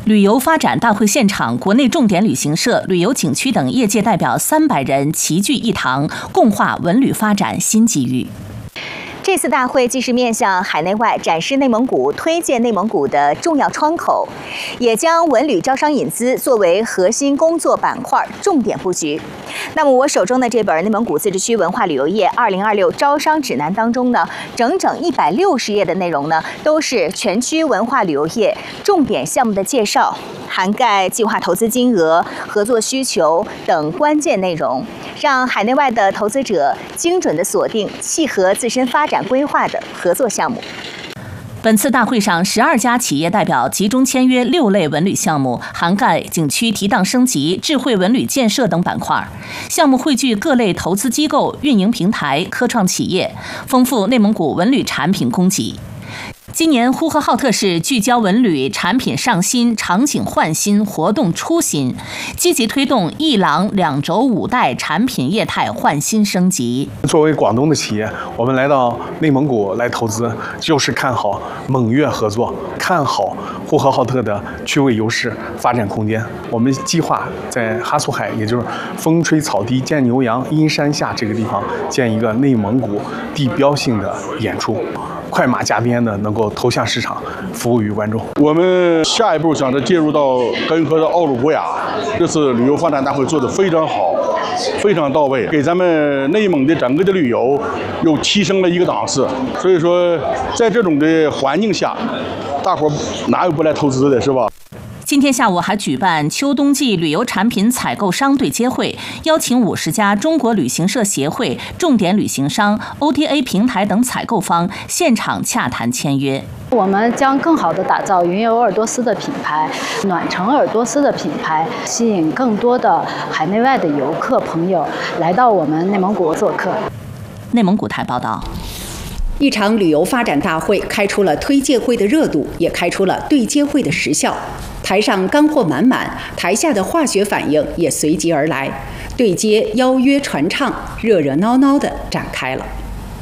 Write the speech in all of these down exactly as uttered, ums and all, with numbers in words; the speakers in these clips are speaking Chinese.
旅游发展大会现场，国内重点旅行社、旅游景区等业界代表三百人齐聚一堂，共话文旅发展新机遇。 这次大会既是面向海内外展示内蒙古、推荐内蒙古的重要窗口，也将文旅招商引资作为核心工作板块重点布局。那么我手中的这本《内蒙古自治区文化旅游业二零二六招商指南》当中呢，整整一百六十页的内容呢，都是全区文化旅游业重点项目的介绍，涵盖计划投资金额、合作需求等关键内容，让海内外的投资者精准地锁定契合自身发展规划的合作项目。 本次大会上，十二家企业代表集中签约六类文旅项目，涵盖景区提档升级、智慧文旅建设等板块。项目汇聚各类投资机构、运营平台、科创企业，丰富内蒙古文旅产品供给。今年呼和浩特市聚焦文旅产品上新、场景换新、活动出新，积极推动一廊两轴五带产品业态换新升级。 作为广东的企业，我们来到内蒙古来投资，就是看好蒙越合作，看好呼和浩特的区位优势发展空间。我们计划在哈苏海，也就是风吹草低见牛羊、阴山下这个地方建一个内蒙古地标性的演出。快马加鞭的能够投向市场，服务于观众。 我们下一步想着介入到根河的奥鲁古雅，这次旅游发展大会做得非常好，非常到位，给咱们内蒙的整个的旅游又提升了一个档次。所以说，在这种的环境下，大伙哪有不来投资的，是吧？ 今天下午还举办秋冬季旅游产品采购商对接会，邀请五十家中国旅行社协会、重点旅行商、O T A 平台等采购方现场洽谈签约。 我们将更好地打造云游鄂尔多斯的品牌、暖城鄂尔多斯的品牌，吸引更多的海内外的游客朋友来到我们内蒙古做客。 内蒙古台报道。 一场旅游发展大会开出了推介会的热度，也开出了对接会的实效。台上干货满满，台下的化学反应也随即而来，对接、邀约、传唱，热热闹闹地展开了。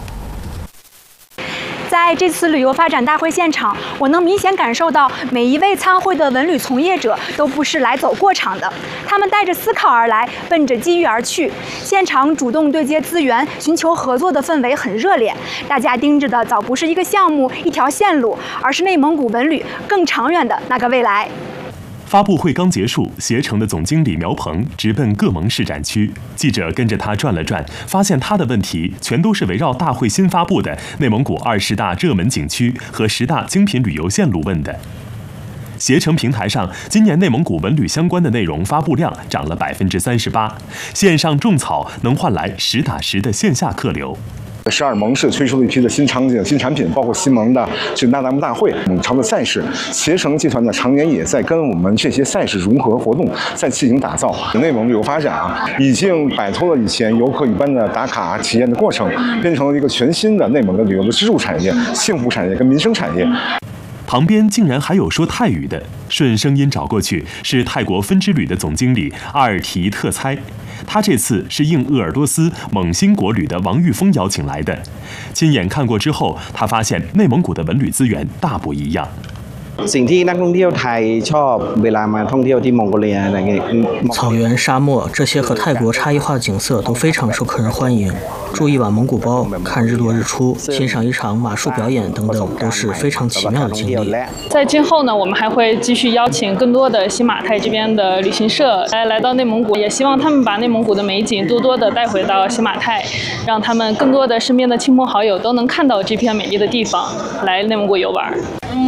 在这次旅游发展大会现场，我能明显感受到每一位参会的文旅从业者都不是来走过场的，他们带着思考而来，奔着机遇而去。现场主动对接资源、寻求合作的氛围很热烈，大家盯着的早不是一个项目、一条线路，而是内蒙古文旅更长远的那个未来。 发布会刚结束，携程的总经理苗鹏直奔各盟市展区，记者跟着他转了转，发现他的问题全都是围绕大会新发布的内蒙古二十大热门景区和十大精品旅游线路问的。携程平台上，今年内蒙古文旅相关的内容发布量涨了百分之三十八，线上种草能换来实打实的线下客流。 十二盟市推出了一批的新场景、新产品，包括新盟的这个大大幕大会、蒙朝的赛事，携程集团呢常年也在跟我们这些赛事融合活动在进行打造。内蒙旅游发展啊，已经摆脱了以前游客一般的打卡体验的过程，变成了一个全新的内蒙的旅游的支柱产业、幸福产业跟民生产业。 旁边竟然还有说泰语的，顺声音找过去，是泰国分支旅的总经理阿尔提特猜。他这次是应鄂尔多斯蒙新国旅的王玉峰邀請來的，親眼看過之後，他發現內蒙古的文旅資源大不一樣。 สิ่งที่นักท่องเที่ยวไทยชอบเวลามาท่องเที่ยวที่มองโกเลียอะไรเงี้ย草原、沙漠这些和泰国差异化的景色都非常受客人欢迎。住一晚蒙古包，看日落日出，欣赏一场马术表演等等，都是非常奇妙的经历。 在今后呢，我们还会继续邀请更多的新马泰这边的旅行社来来到内蒙古，也希望他们把内蒙古的美景多多的带回到新马泰，让他们更多的身边的亲朋好友都能看到这片美丽的地方，来内蒙古游玩。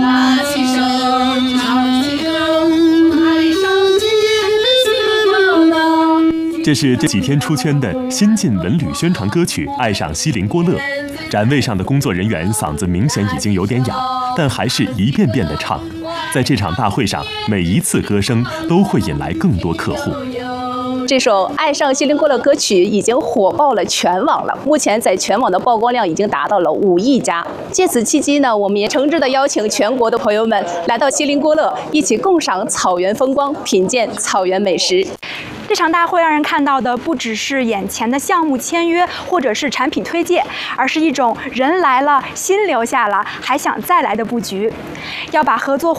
这是这几天出圈的新晋文旅宣传歌曲《爱上锡林郭勒》。展位上的工作人员嗓子明显已经有点哑，但还是一遍遍地唱。在这场大会上，每一次歌声都会引来更多客户。 这首《爱上锡林郭勒》歌曲已经火爆了全网了，目前在全网的曝光量已经达到了五亿加。借此契机呢，我们也诚挚地邀请全国的朋友们来到锡林郭勒，一起共赏草原风光，品鉴草原美食。 这场大会让人看到的不只是眼前的项目签约或者是产品推介，而是一种人来了心留下了还想再来的布局，要把合作